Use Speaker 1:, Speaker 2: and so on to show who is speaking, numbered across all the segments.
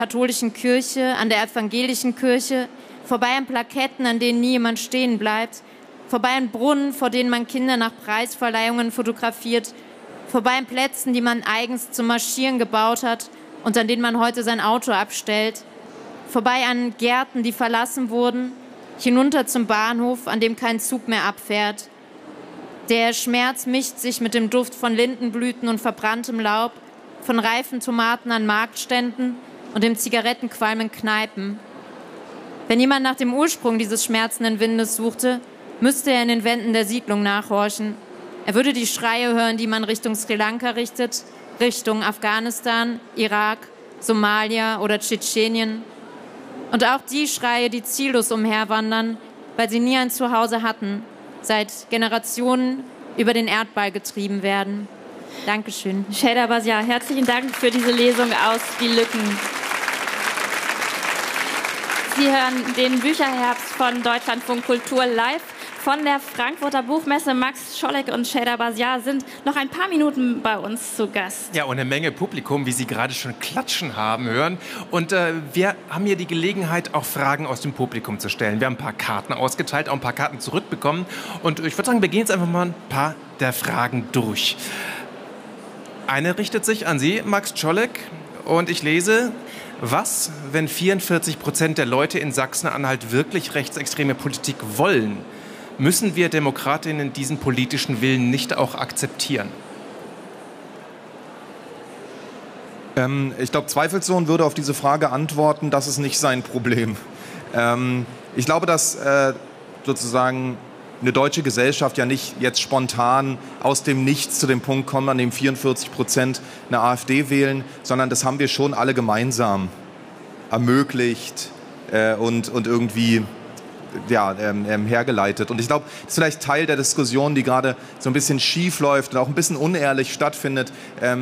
Speaker 1: katholischen Kirche, an der evangelischen Kirche, vorbei an Plaketten, an denen nie jemand stehen bleibt, vorbei an Brunnen, vor denen man Kinder nach Preisverleihungen fotografiert, vorbei an Plätzen, die man eigens zum Marschieren gebaut hat und an denen man heute sein Auto abstellt, vorbei an Gärten, die verlassen wurden, hinunter zum Bahnhof, an dem kein Zug mehr abfährt. Der Schmerz mischt sich mit dem Duft von Lindenblüten und verbranntem Laub, von reifen Tomaten an Marktständen und dem Zigarettenqualm in Kneipen. Wenn jemand nach dem Ursprung dieses schmerzenden Windes suchte, müsste er in den Wänden der Siedlung nachhorchen. Er würde die Schreie hören, die man Richtung Sri Lanka richtet, Richtung Afghanistan, Irak, Somalia oder Tschetschenien. Und auch die Schreie, die ziellos umherwandern, weil sie nie ein Zuhause hatten, seit Generationen über den Erdball getrieben werden. Dankeschön.
Speaker 2: Şeyda Bazia, herzlichen Dank für diese Lesung aus Die Lücken. Sie hören den Bücherherbst von Deutschlandfunk Kultur live von der Frankfurter Buchmesse. Max Scholleck und Şeyda Bazia sind noch ein paar Minuten bei uns zu Gast.
Speaker 3: Ja, und eine Menge Publikum, wie Sie gerade schon klatschen haben hören. Und wir haben hier die Gelegenheit, auch Fragen aus dem Publikum zu stellen. Wir haben ein paar Karten ausgeteilt, auch ein paar Karten zurückbekommen. Und ich würde sagen, wir gehen jetzt einfach mal ein paar der Fragen durch. Eine richtet sich an Sie, Max Scholleck. Und ich lese: Was, wenn 44% der Leute in Sachsen-Anhalt wirklich rechtsextreme Politik wollen? Müssen wir Demokratinnen diesen politischen Willen nicht auch akzeptieren?
Speaker 4: Ich glaube, Zweifelssohn würde auf diese Frage antworten, das ist nicht sein Problem. Ich glaube, dass sozusagen eine deutsche Gesellschaft ja nicht jetzt spontan aus dem Nichts zu dem Punkt kommt, an dem 44% eine AfD wählen, sondern das haben wir schon alle gemeinsam ermöglicht und irgendwie hergeleitet. Und ich glaube, das ist vielleicht Teil der Diskussion, die gerade so ein bisschen schief läuft und auch ein bisschen unehrlich stattfindet,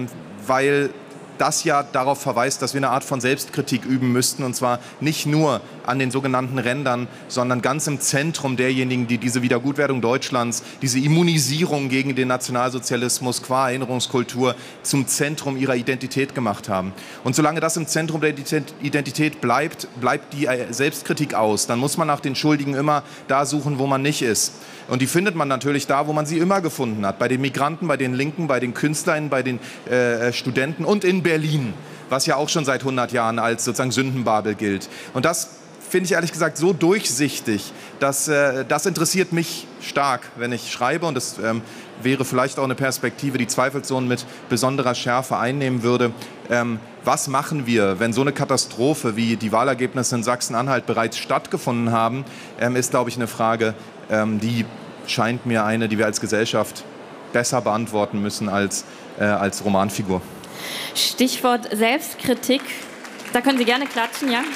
Speaker 4: weil das ja darauf verweist, dass wir eine Art von Selbstkritik üben müssten, und zwar nicht nur an den sogenannten Rändern, sondern ganz im Zentrum derjenigen, die diese Wiedergutwerdung Deutschlands, diese Immunisierung gegen den Nationalsozialismus qua Erinnerungskultur zum Zentrum ihrer Identität gemacht haben. Und solange das im Zentrum der Identität bleibt, bleibt die Selbstkritik aus. Dann muss man nach den Schuldigen immer da suchen, wo man nicht ist. Und die findet man natürlich da, wo man sie immer gefunden hat. Bei den Migranten, bei den Linken, bei den Künstlern, bei den Studenten und in Berlin, was ja auch schon seit 100 Jahren als sozusagen Sündenbabel gilt. Und das finde ich ehrlich gesagt so durchsichtig, dass das interessiert mich stark, wenn ich schreibe. Und das wäre vielleicht auch eine Perspektive, die Zweifelssohn mit besonderer Schärfe einnehmen würde. Was machen wir, wenn so eine Katastrophe wie die Wahlergebnisse in Sachsen-Anhalt bereits stattgefunden haben, ist, glaube ich, eine Frage, die scheint mir eine, die wir als Gesellschaft besser beantworten müssen als Romanfigur.
Speaker 2: Stichwort Selbstkritik. Da können Sie gerne klatschen, ja?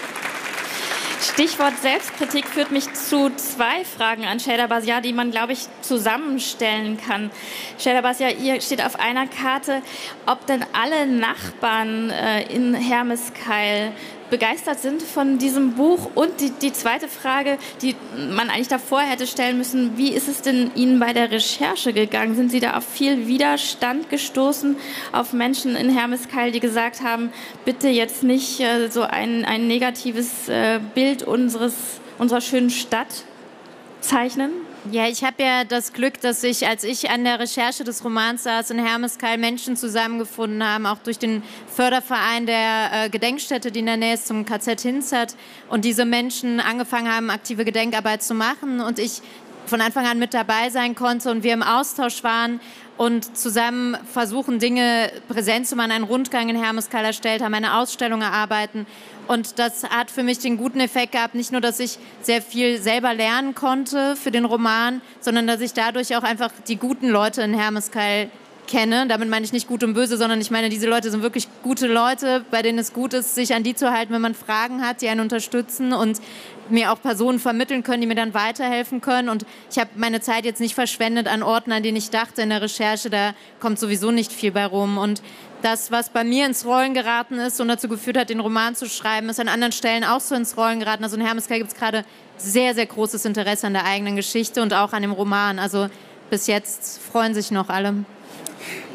Speaker 2: Stichwort Selbstkritik führt mich zu zwei Fragen an Şeyda Bazia, die man, glaube ich, zusammenstellen kann. Şeyda Bazia, hier steht auf einer Karte, ob denn alle Nachbarn in Hermeskeil begeistert sind von diesem Buch. Und die zweite Frage, die man eigentlich davor hätte stellen müssen: Wie ist es denn Ihnen bei der Recherche gegangen? Sind Sie da auf viel Widerstand gestoßen, auf Menschen in Hermeskeil, die gesagt haben, bitte jetzt nicht so ein negatives Bild unserer schönen Stadt zeichnen?
Speaker 1: Ja, ich habe ja das Glück, dass als ich an der Recherche des Romans saß, in Hermeskeil Menschen zusammengefunden haben, auch durch den Förderverein der Gedenkstätte, die in der Nähe ist zum KZ Hinz hat, und diese Menschen angefangen haben, aktive Gedenkarbeit zu machen und ich von Anfang an mit dabei sein konnte und wir im Austausch waren und zusammen versuchen, Dinge präsent zu machen, einen Rundgang in Hermeskeil erstellt haben, eine Ausstellung erarbeiten. Und das hat für mich den guten Effekt gehabt, nicht nur, dass ich sehr viel selber lernen konnte für den Roman, sondern dass ich dadurch auch einfach die guten Leute in Hermeskeil kenne. Damit meine ich nicht gut und böse, sondern ich meine, diese Leute sind wirklich gute Leute, bei denen es gut ist, sich an die zu halten, wenn man Fragen hat, die einen unterstützen und mir auch Personen vermitteln können, die mir dann weiterhelfen können. Und ich habe meine Zeit jetzt nicht verschwendet an Orten, an denen ich dachte in der Recherche, da kommt sowieso nicht viel bei rum. Und das, was bei mir ins Rollen geraten ist und dazu geführt hat, den Roman zu schreiben, ist an anderen Stellen auch so ins Rollen geraten. Also in Hermeskeil gibt es gerade sehr, sehr großes Interesse an der eigenen Geschichte und auch an dem Roman. Also bis jetzt freuen sich noch alle.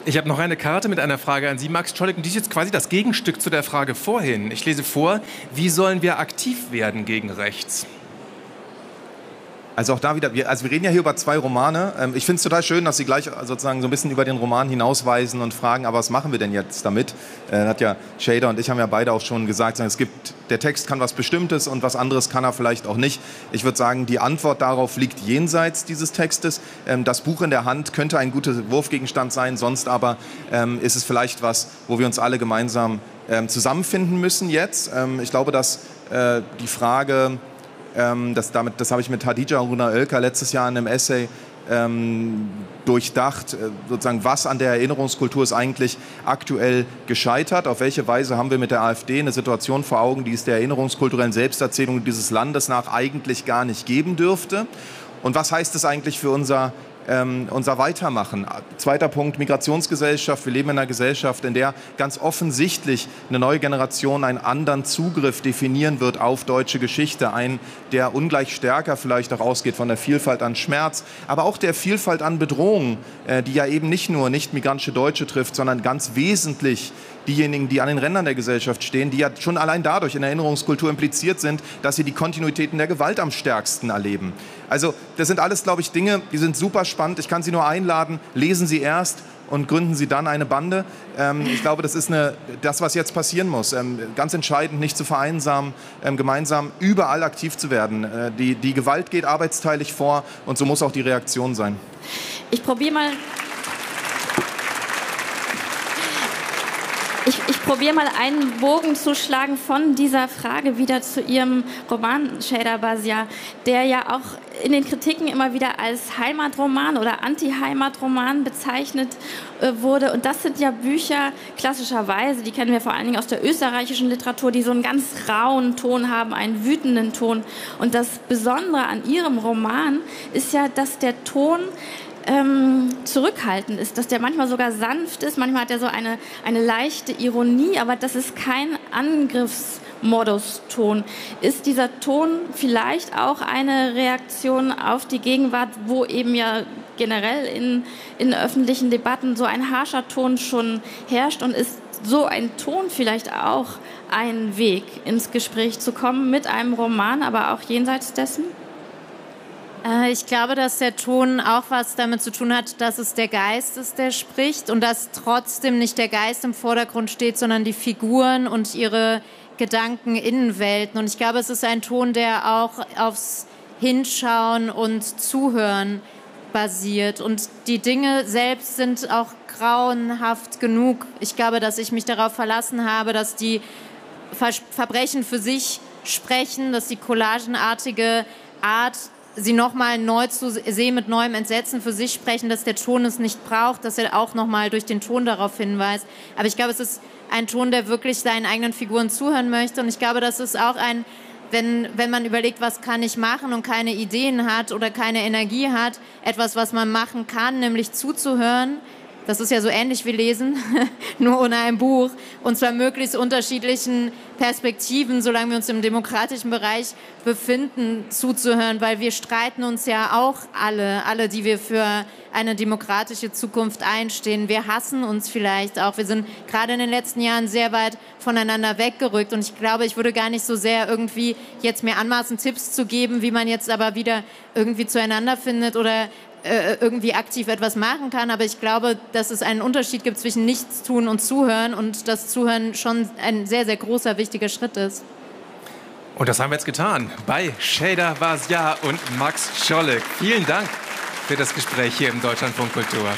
Speaker 3: Ich habe noch eine Karte mit einer Frage an Sie, Max Czolek, und die ist jetzt quasi das Gegenstück zu der Frage vorhin. Ich lese vor, wie sollen wir aktiv werden gegen rechts?
Speaker 4: Also auch da wieder, wir reden ja hier über 2 Romane. Ich finde es total schön, dass Sie gleich sozusagen so ein bisschen über den Roman hinausweisen und fragen, aber was machen wir denn jetzt damit? Hat ja Shader und ich haben ja beide auch schon gesagt, der Text kann was Bestimmtes und was anderes kann er vielleicht auch nicht. Ich würde sagen, die Antwort darauf liegt jenseits dieses Textes. Das Buch in der Hand könnte ein guter Wurfgegenstand sein, sonst aber ist es vielleicht was, wo wir uns alle gemeinsam zusammenfinden müssen jetzt. Ich glaube, dass die Frage... Das habe ich mit Hadija und Runa Oelker letztes Jahr in einem Essay durchdacht, sozusagen, was an der Erinnerungskultur ist eigentlich aktuell gescheitert, auf welche Weise haben wir mit der AfD eine Situation vor Augen, die es der erinnerungskulturellen Selbsterzählung dieses Landes nach eigentlich gar nicht geben dürfte. Und was heißt es eigentlich für unser Weitermachen? Zweiter Punkt, Migrationsgesellschaft. Wir leben in einer Gesellschaft, in der ganz offensichtlich eine neue Generation einen anderen Zugriff definieren wird auf deutsche Geschichte. Einen, der ungleich stärker vielleicht auch ausgeht von der Vielfalt an Schmerz, aber auch der Vielfalt an Bedrohungen, die ja eben nicht nur nicht-migrantische Deutsche trifft, sondern ganz wesentlich diejenigen, die an den Rändern der Gesellschaft stehen, die ja schon allein dadurch in der Erinnerungskultur impliziert sind, dass sie die Kontinuitäten der Gewalt am stärksten erleben. Also das sind alles, glaube ich, Dinge, die sind super spannend. Ich kann Sie nur einladen, lesen Sie erst und gründen Sie dann eine Bande. Ich glaube, das ist das, was jetzt passieren muss. Ganz entscheidend, nicht zu vereinsamen, gemeinsam überall aktiv zu werden. Die Gewalt geht arbeitsteilig vor und so muss auch die Reaktion sein.
Speaker 2: Ich probiere mal... Ich probiere mal einen Bogen zu schlagen von dieser Frage wieder zu Ihrem Roman Shader Bazia, der ja auch in den Kritiken immer wieder als Heimatroman oder Anti-Heimatroman bezeichnet wurde. Und das sind ja Bücher klassischerweise, die kennen wir vor allen Dingen aus der österreichischen Literatur, die so einen ganz rauen Ton haben, einen wütenden Ton. Und das Besondere an Ihrem Roman ist ja, dass der Ton zurückhaltend ist, dass der manchmal sogar sanft ist, manchmal hat er so eine leichte Ironie, aber das ist kein Angriffsmodus-Ton. Ist dieser Ton vielleicht auch eine Reaktion auf die Gegenwart, wo eben ja generell in öffentlichen Debatten so ein harscher Ton schon herrscht, und ist so ein Ton vielleicht auch ein Weg, ins Gespräch zu kommen mit einem Roman, aber auch jenseits dessen?
Speaker 1: Ich glaube, dass der Ton auch was damit zu tun hat, dass es der Geist ist, der spricht, und dass trotzdem nicht der Geist im Vordergrund steht, sondern die Figuren und ihre Gedanken-Innenwelten. Und ich glaube, es ist ein Ton, der auch aufs Hinschauen und Zuhören basiert. Und die Dinge selbst sind auch grauenhaft genug. Ich glaube, dass ich mich darauf verlassen habe, dass die Verbrechen für sich sprechen, dass die collagenartige Art, sie nochmal neu zu sehen, mit neuem Entsetzen für sich sprechen, dass der Ton es nicht braucht, dass er auch nochmal durch den Ton darauf hinweist. Aber ich glaube, es ist ein Ton, der wirklich seinen eigenen Figuren zuhören möchte. Und ich glaube, das ist auch wenn man überlegt, was kann ich machen und keine Ideen hat oder keine Energie hat, etwas, was man machen kann, nämlich zuzuhören. Das ist ja so ähnlich wie Lesen, nur ohne ein Buch. Und zwar möglichst unterschiedlichen Perspektiven, solange wir uns im demokratischen Bereich befinden, zuzuhören. Weil wir streiten uns ja auch alle, die wir für eine demokratische Zukunft einstehen. Wir hassen uns vielleicht auch. Wir sind gerade in den letzten Jahren sehr weit voneinander weggerückt. Und ich glaube, ich würde gar nicht so sehr irgendwie jetzt mir anmaßen, Tipps zu geben, wie man jetzt aber wieder irgendwie zueinander findet oder irgendwie aktiv etwas machen kann, aber ich glaube, dass es einen Unterschied gibt zwischen Nichtstun und Zuhören und das Zuhören schon ein sehr, sehr großer, wichtiger Schritt ist.
Speaker 3: Und das haben wir jetzt getan bei Shader Bazia und Max Czolek. Vielen Dank für das Gespräch hier im Deutschlandfunk Kultur.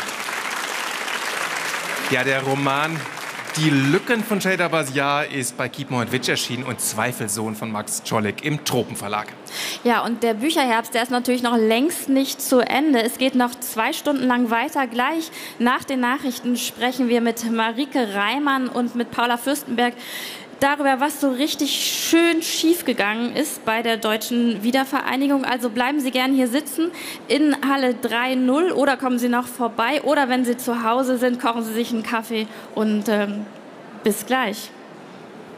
Speaker 3: Ja, der Roman Die Lücken von Shader Bazia ist bei Kiepenheuer & Witsch erschienen und Zweifelsohn von Max Czolek im Tropenverlag.
Speaker 2: Ja, und der Bücherherbst, der ist natürlich noch längst nicht zu Ende. Es geht noch 2 Stunden lang weiter. Gleich nach den Nachrichten sprechen wir mit Marike Reimann und mit Paula Fürstenberg darüber, was so richtig schön schiefgegangen ist bei der deutschen Wiedervereinigung. Also bleiben Sie gern hier sitzen in Halle 3.0 oder kommen Sie noch vorbei. Oder wenn Sie zu Hause sind, kochen Sie sich einen Kaffee und bis gleich.